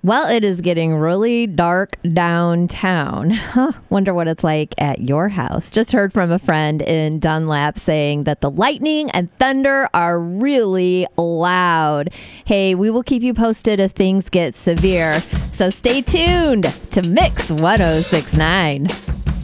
Well, it is getting really dark downtown. Wonder what it's like at your house. Just heard from a friend in Dunlap saying that the lightning and thunder are really loud. Hey, we will keep you posted if things get severe. So stay tuned to Mix 1069.